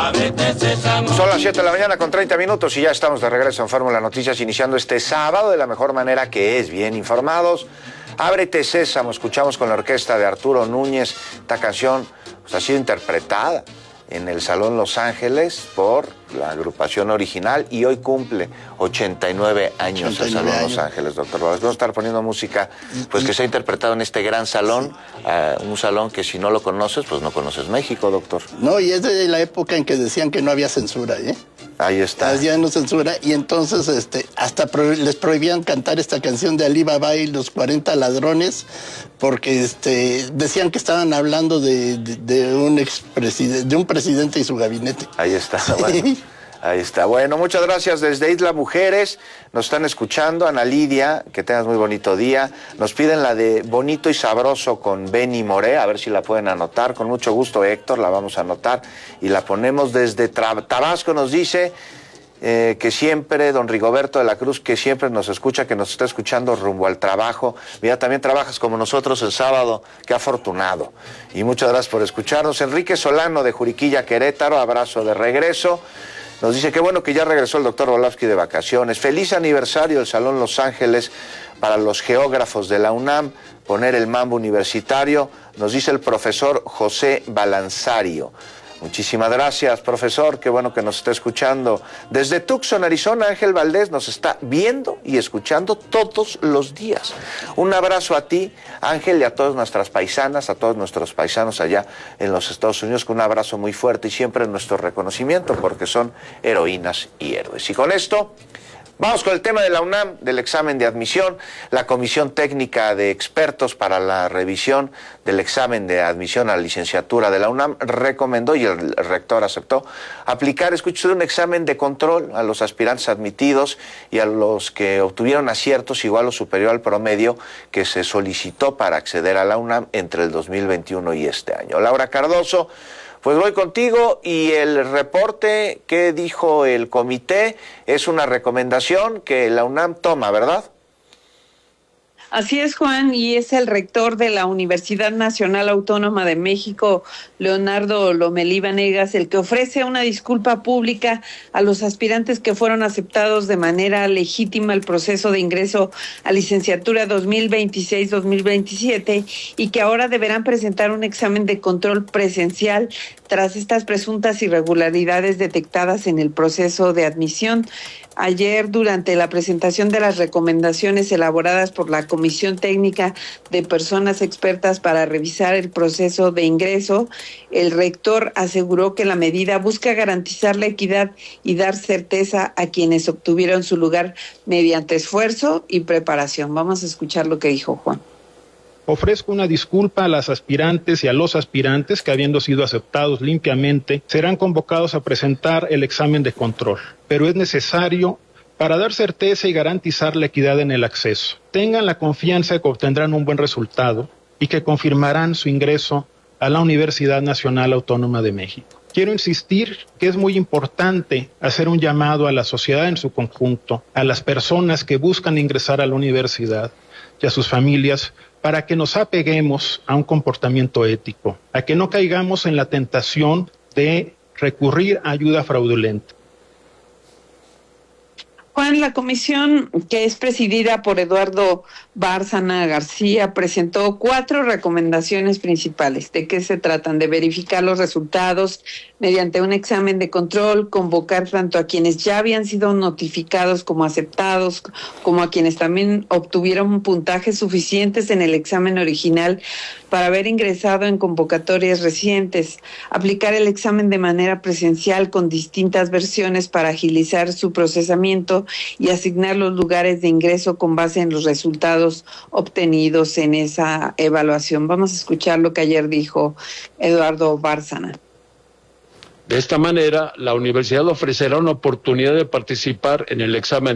Son las 7 de la mañana con 30 minutos y ya estamos de regreso en Fórmula Noticias, iniciando este sábado de la mejor manera, que es bien informados. Ábrete Sésamo, escuchamos con la orquesta de Arturo Núñez. Esta canción pues, ha sido interpretada en el Salón Los Ángeles por la agrupación original y hoy cumple 89 años el Salón Los Ángeles, doctor. Vamos a estar poniendo música pues que se ha interpretado en este gran salón, un salón que si no lo conoces, pues no conoces México, doctor. No, y es de la época en que decían que no había censura, ¿eh? Ahí está. Ya no censura, y entonces hasta les prohibían cantar esta canción de Alí Baba y los 40 ladrones, porque decían que estaban hablando de un expresidente, de un presidente y su gabinete. Ahí está, bueno. Ahí está. Bueno, muchas gracias desde Isla Mujeres. Nos están escuchando. Ana Lidia, que tengas muy bonito día. Nos piden la de Bonito y Sabroso con Benny Moré. A ver si la pueden anotar. Con mucho gusto, Héctor, la vamos a anotar. Y la ponemos desde Tabasco, nos dice que siempre, don Rigoberto de la Cruz, que siempre nos escucha, que nos está escuchando rumbo al trabajo. Mira, también trabajas como nosotros el sábado. Qué afortunado. Y muchas gracias por escucharnos. Enrique Solano de Juriquilla, Querétaro. Abrazo de regreso. Nos dice que bueno que ya regresó el doctor Volavsky de vacaciones. Feliz aniversario del Salón Los Ángeles para los geógrafos de la UNAM. Poner el mambo universitario, nos dice el profesor José Balanzario. Muchísimas gracias, profesor, qué bueno que nos está escuchando. Desde Tucson, Arizona, Ángel Valdés nos está viendo y escuchando todos los días. Un abrazo a ti, Ángel, y a todas nuestras paisanas, a todos nuestros paisanos allá en los Estados Unidos, con un abrazo muy fuerte y siempre nuestro reconocimiento, porque son heroínas y héroes. Y con esto vamos con el tema de la UNAM, del examen de admisión. La Comisión Técnica de Expertos para la Revisión del Examen de Admisión a la Licenciatura de la UNAM recomendó, y el rector aceptó, aplicar, escuche, un examen de control a los aspirantes admitidos y a los que obtuvieron aciertos igual o superior al promedio que se solicitó para acceder a la UNAM entre el 2021 y este año. Laura Cardoso, pues voy contigo, y el reporte que dijo el comité es una recomendación que la UNAM toma, ¿verdad? Así es, Juan, y es el rector de la Universidad Nacional Autónoma de México, Leonardo Lomelí Vanegas, el que ofrece una disculpa pública a los aspirantes que fueron aceptados de manera legítima al proceso de ingreso a licenciatura 2026-2027 y que ahora deberán presentar un examen de control presencial tras estas presuntas irregularidades detectadas en el proceso de admisión. Ayer, durante la presentación de las recomendaciones elaboradas por la Comisión Técnica de Personas Expertas para revisar el proceso de ingreso, el rector aseguró que la medida busca garantizar la equidad y dar certeza a quienes obtuvieron su lugar mediante esfuerzo y preparación. Vamos a escuchar lo que dijo Juan. Ofrezco una disculpa a las aspirantes y a los aspirantes que, habiendo sido aceptados limpiamente, serán convocados a presentar el examen de control, pero es necesario para dar certeza y garantizar la equidad en el acceso. Tengan la confianza de que obtendrán un buen resultado y que confirmarán su ingreso a la Universidad Nacional Autónoma de México. Quiero insistir que es muy importante hacer un llamado a la sociedad en su conjunto, a las personas que buscan ingresar a la universidad y a sus familias, para que nos apeguemos a un comportamiento ético, a que no caigamos en la tentación de recurrir a ayuda fraudulenta. Juan, la comisión, que es presidida por Eduardo Bárcena García, presentó 4 recomendaciones principales. ¿De qué se tratan? De verificar los resultados mediante un examen de control, convocar tanto a quienes ya habían sido notificados como aceptados, como a quienes también obtuvieron puntajes suficientes en el examen original para haber ingresado en convocatorias recientes, aplicar el examen de manera presencial con distintas versiones para agilizar su procesamiento y asignar los lugares de ingreso con base en los resultados obtenidos en esa evaluación. Vamos a escuchar lo que ayer dijo Eduardo Bárcena. De esta manera, la universidad ofrecerá una oportunidad de participar en el examen